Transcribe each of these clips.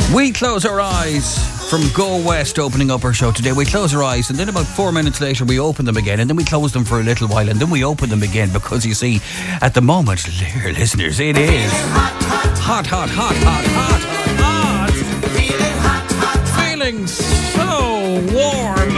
We close our eyes from Go West opening up our show today. We close our eyes and then about 4 minutes later we open them again, and then we close them for a little while and then we open them again, because you see, at the moment, dear listeners, it is hot, hot, hot, hot, hot, hot, hot. Feeling so warm.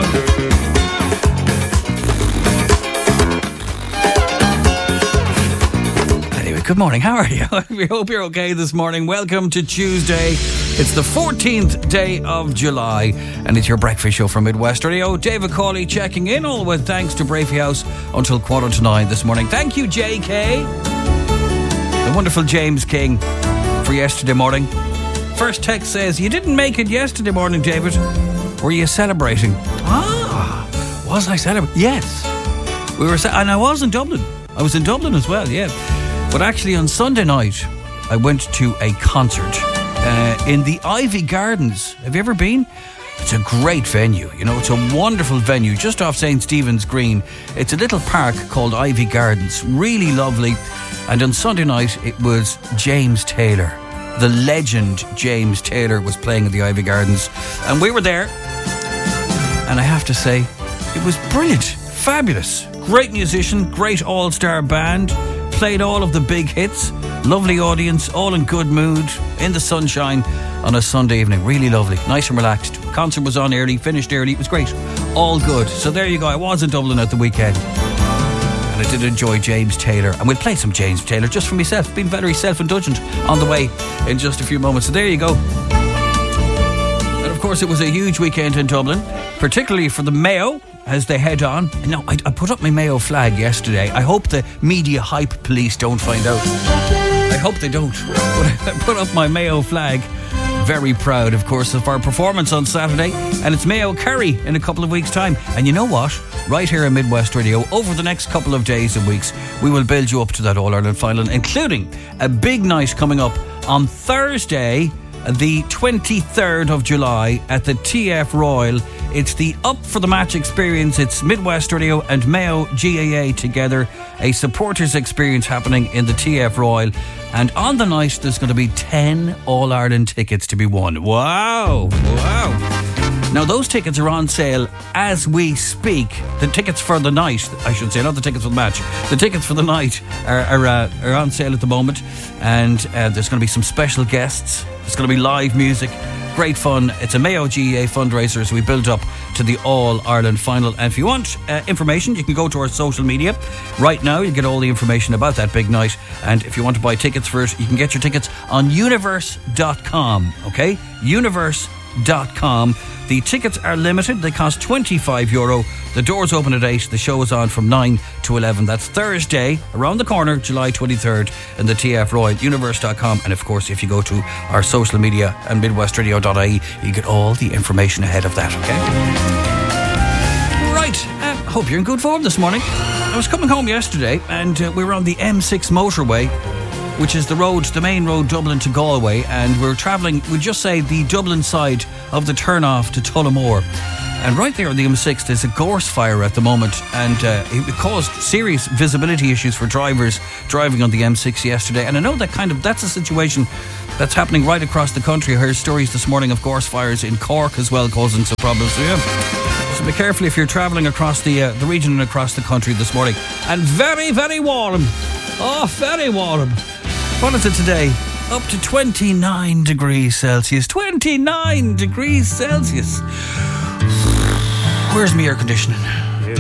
Good morning, how are you? We hope you're okay this morning. Welcome to Tuesday. It's the 14th day of July and it's your breakfast show from Midwest Radio. David Cawley checking in, all with thanks to Brafey House until 8:45 this morning. Thank you, JK, the wonderful James King, for yesterday morning. First text says, you didn't make it yesterday morning, David. Were you celebrating? Was I celebrating? Yes. And I was in Dublin. I was in Dublin as well, yeah. But actually on Sunday night, I went to a concert in the Ivy Gardens. Have you ever been? It's a great venue. You know, it's a wonderful venue just off St. Stephen's Green. It's a little park called Ivy Gardens. Really lovely. And on Sunday night, it was James Taylor. The legend James Taylor was playing at the Ivy Gardens. And we were there. And I have to say, it was brilliant. Fabulous. Great musician, great all-star band. Played all of the big hits. Lovely audience, all in good mood, in the sunshine on a Sunday evening. Really lovely, nice and relaxed. Concert was on early, finished early. It was great, all good. So there you go. I was in Dublin at the weekend and I did enjoy James Taylor, and we'll play some James Taylor just for myself. Been very self-indulgent on the way in just a few moments. So there you go. And of course it was a huge weekend in Dublin, particularly for the Mayo as they head on. Now, I put up my Mayo flag yesterday. I hope the media hype police don't find out. I hope they don't. But I put up my Mayo flag. Very proud, of course, of our performance on Saturday. And it's Mayo Kerry in a couple of weeks' time. And you know what? Right here in Midwest Radio, over the next couple of days and weeks, we will build you up to that All-Ireland final, including a big night coming up on Thursday, the 23rd of July at the TF Royal. It's the Up for the Match experience. It's Midwest Radio and Mayo GAA together. A supporters experience happening in the TF Royal. And on the night, there's going to be 10 All-Ireland tickets to be won. Wow. Wow. Now, those tickets are on sale as we speak. The tickets for the night, I should say, not the tickets for the match. The tickets for the night are on sale at the moment. And there's going to be some special guests. There's going to be live music. Great fun. It's a Mayo GAA fundraiser as we build up to the All-Ireland final. And if you want information, you can go to our social media. Right now, you get all the information about that big night. And if you want to buy tickets for it, you can get your tickets on universe.com. Okay? Universe.com. The tickets are limited. They cost €25. The doors open at 8. The show is on from 9 to 11. That's Thursday, around the corner, July 23rd, in the TF Royal, universe.com. And of course, if you go to our social media and midwestradio.ie, you get all the information ahead of that, okay? Right, hope you're in good form this morning. I was coming home yesterday and we were on the M6 motorway, which is the main road Dublin to Galway, and we're travelling, we'd just say, the Dublin side of the turn-off to Tullamore. And right there on the M6, there's a gorse fire at the moment, and it caused serious visibility issues for drivers driving on the M6 yesterday. And I know that's a situation that's happening right across the country. I heard stories this morning of gorse fires in Cork as well, causing some problems. So yeah, so be careful if you're travelling across the region and across the country this morning. And very, very warm. Oh, very warm. What is it today? Up to 29 degrees Celsius. 29 degrees Celsius. Where's my air conditioning?